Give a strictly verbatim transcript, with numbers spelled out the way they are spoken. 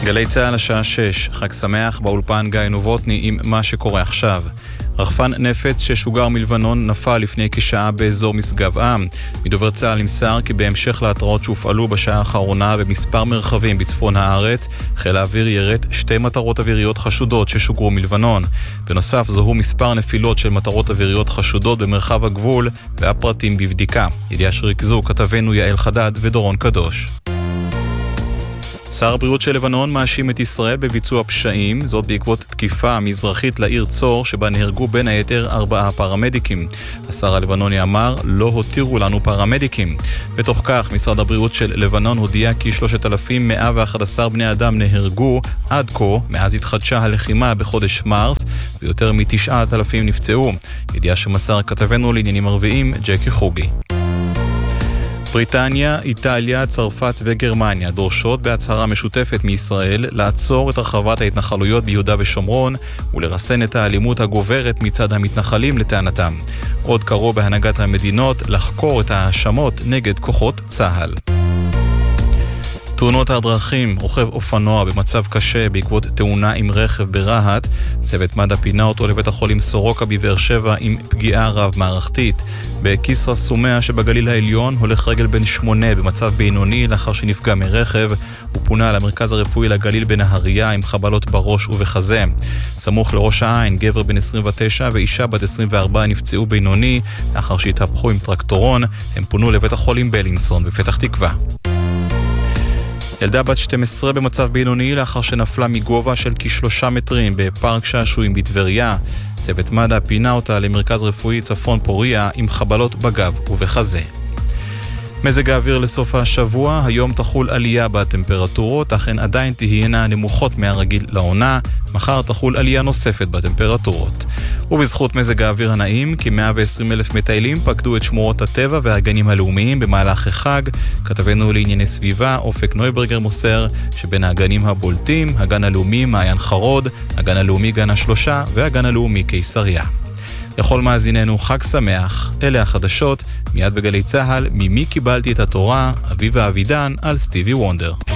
גלי צהל השעה שש, חג שמח באולפן גיא נובוטני עם מה שקורה עכשיו. רחפן נפץ ששוגר מלבנון נפל לפני כשעה באזור משגב עם. מדובר צהל נמסר כי בהמשך להתראות שהופעלו בשעה האחרונה במספר מרחבים בצפון הארץ, חיל האוויר ירט שתי מטרות אוויריות חשודות ששוגרו מלבנון. בנוסף זוהו מספר נפילות של מטרות אוויריות חשודות במרחב הגבול והפרטים בבדיקה. ידיעה שריכזו כתבנו יעל חדד ודורון קדוש. שר הבריאות של לבנון מאשים את ישראל בביצוע פשעים, זאת בעקבות תקיפה מזרחית לעיר צור שבה נהרגו בין היתר ארבעה פרמדיקים. השר הלבנוני אמר, לא הותירו לנו פרמדיקים. בתוך כך, משרד הבריאות של לבנון הודיע כי שלושת אלפים מאה ואחת עשר בני אדם נהרגו עד כה, מאז התחדשה הלחימה בחודש מרס, ויותר מ-תשעת אלפים נפצעו. ידיעה שמסר כתבנו לעניינים ערביים, ג'קי חוגי. בריטניה, איטליה, צרפת וגרמניה דורשות בהצהרה משותפת מישראל לעצור את הרחבת ההתנחלויות ביהודה ושומרון ולרסן את האלימות הגוברת מצד המתנחלים לטענתם. עוד קראו בהנהגת המדינות לחקור את ההאשמות נגד כוחות צה"ל. תאונות הדרכים, רוכב אופנוע במצב קשה בעקבות תאונה עם רכב ברהט. צוות מד"א פינה אותו לבית החולים סורוקה בבאר שבע עם פגיעה רב מערכתית. בכסרא סומע שבגליל העליון הולך רגל בן שמונה במצב בינוני לאחר שנפגע מרכב. הוא פונה למרכז הרפואי לגליל בנהריה עם חבלות בראש ובחזה. סמוך לראש העין, גבר בן עשרים ותשע ואישה בת עשרים וארבע נפצעו בינוני לאחר שהתהפכו עם טרקטורון. הם פונו לבית החולים בלינסון בפתח תקווה. ילדה בת שתים עשרה במצב בינוני לאחר שנפלה מגובה של כשלושה מטרים בפארק שעשועים בטבריה. צוות מד"א פינה אותה למרכז רפואי צפון פוריה עם חבלות בגב ובחזה. מזג האוויר לסוף השבוע, היום תחול עלייה בטמפרטורות, אך הן עדיין תהיינה נמוכות מהרגיל לעונה. מחר תחול עלייה נוספת בטמפרטורות. ובזכות מזג האוויר הנעים, כ-מאה ועשרים אלף מטיילים פקדו את שמורות הטבע והגנים הלאומיים במהלך החג. כתבנו לענייני סביבה, אופק נויברגר מוסר שבין הגנים הבולטים, הגן הלאומי מעיין חרוד, הגן הלאומי גן השלושה והגן הלאומי קיסריה. לכל מאזיננו חג שמח, אלה החדשות, מיד בגלי צהל, ממי קיבלתי את התורה, אביבה אבידן על סטיבי וונדר.